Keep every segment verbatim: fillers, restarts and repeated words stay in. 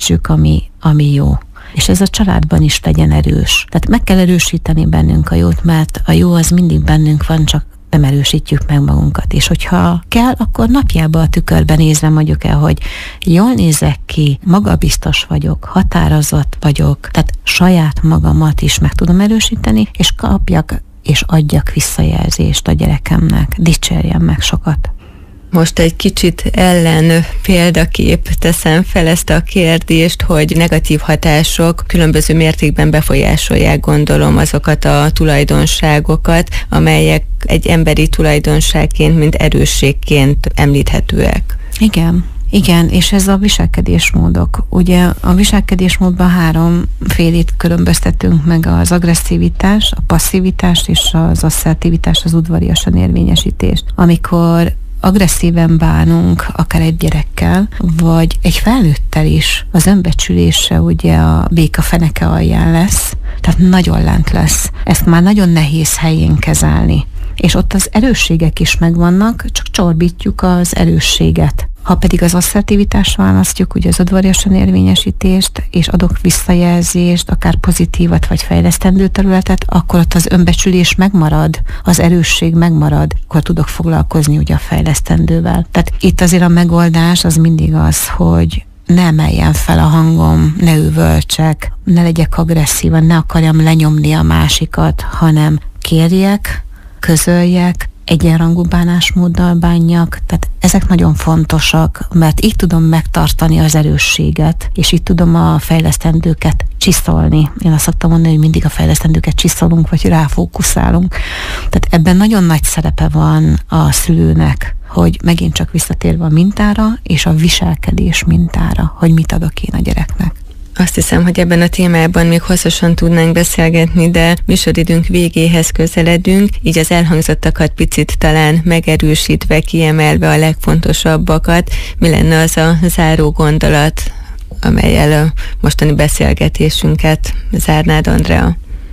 erősítsük, ami, ami jó. És ez a családban is legyen erős. Tehát meg kell erősíteni bennünk a jót, mert a jó az mindig bennünk van, csak nem erősítjük meg magunkat. És hogyha kell, akkor napjában a tükörben nézve mondjuk el, hogy jól nézek ki, magabiztos vagyok, határozott vagyok, tehát saját magamat is meg tudom erősíteni, és kapjak és adjak visszajelzést a gyerekemnek, dicsérjem meg sokat. Most egy kicsit ellen példakép teszem fel ezt a kérdést, hogy negatív hatások különböző mértékben befolyásolják, gondolom, azokat a tulajdonságokat, amelyek egy emberi tulajdonságként, mint erősségként említhetőek. Igen. Igen, és ez a viselkedésmódok. Ugye a viselkedésmódban három félét különböztetünk meg: az agresszivitás, a passzivitás és az asszertivitás, az udvariasan érvényesítés. Amikor agresszíven bánunk, akár egy gyerekkel, vagy egy felnőttel is, az önbecsülése ugye a béka feneke alján lesz, tehát nagyon lent lesz. Ezt már nagyon nehéz helyén kezelni. És ott az erősségek is megvannak, csak csorbítjuk az erősséget. Ha pedig az asszertivitást választjuk, ugye az udvariasan érvényesítést, és adok visszajelzést, akár pozitívat vagy fejlesztendő területet, akkor ott az önbecsülés megmarad, az erősség megmarad, akkor tudok foglalkozni ugye a fejlesztendővel. Tehát itt azért a megoldás az mindig az, hogy ne emeljen fel a hangom, ne üvöltsek, ne legyek agresszívan, ne akarjam lenyomni a másikat, hanem kérjek, közöljek, egyenrangú bánásmóddal bánjak, tehát ezek nagyon fontosak, mert így tudom megtartani az erősséget, és így tudom a fejlesztendőket csiszolni. Én azt szoktam mondani, hogy mindig a fejlesztendőket csiszolunk, vagy ráfókuszálunk. Tehát ebben nagyon nagy szerepe van a szülőnek, hogy megint csak visszatérve a mintára, és a viselkedés mintára, hogy mit adok én a gyereknek. Azt hiszem, hogy ebben a témában még hosszasan tudnánk beszélgetni, de műsoridőnk végéhez közeledünk, így az elhangzottakat picit talán megerősítve, kiemelve a legfontosabbakat. Mi lenne az a záró gondolat, amellyel a mostani beszélgetésünket zárnád, Andrea?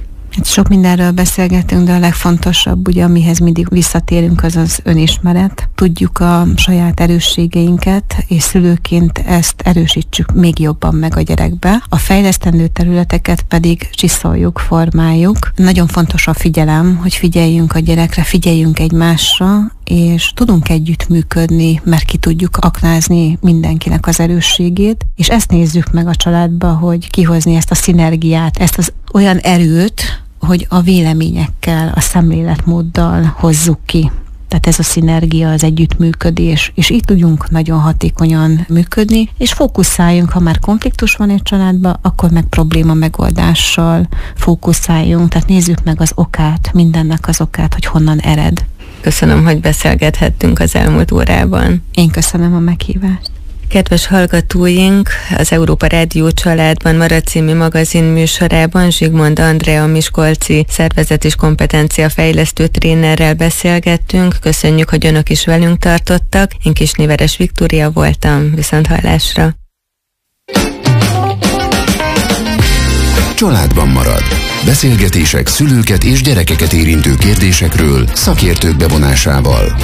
Sok mindenről beszélgetünk, de a legfontosabb, ugye, amihez mindig visszatérünk, az az önismeret. Tudjuk a saját erősségeinket, és szülőként ezt erősítsük még jobban meg a gyerekbe. A fejlesztendő területeket pedig csiszoljuk, formáljuk. Nagyon fontos a figyelem, hogy figyeljünk a gyerekre, figyeljünk egymásra, és tudunk együttműködni, mert ki tudjuk aknázni mindenkinek az erősségét, és ezt nézzük meg a családba, hogy kihozni ezt a szinergiát, ezt az olyan erőt, hogy a véleményekkel, a szemléletmóddal hozzuk ki. Tehát ez a szinergia, az együttműködés, és így tudjunk nagyon hatékonyan működni, és fókuszáljunk, ha már konfliktus van egy családban, akkor meg probléma megoldással fókuszáljunk, tehát nézzük meg az okát, mindennek az okát, hogy honnan ered. Köszönöm, hogy beszélgethettünk az elmúlt órában. Én köszönöm a meghívást. Kedves hallgatóink, az Európa Rádió Családban Marad című magazin műsorában Zsigmond Andrea miskolci szervezet- és kompetenciafejlesztő trénerrel beszélgettünk. Köszönjük, hogy önök is velünk tartottak. Én Kisnéveres Viktória voltam. Viszont hallásra. Családban marad. Beszélgetések szülőket és gyerekeket érintő kérdésekről szakértők bevonásával.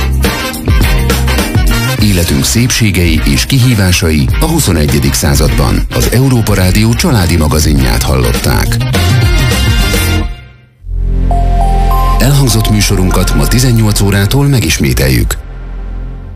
Életünk szépségei és kihívásai a huszonegyedik században. Az Európa Rádió családi magazinját hallották. Elhangzott műsorunkat ma tizennyolc órától megismételjük.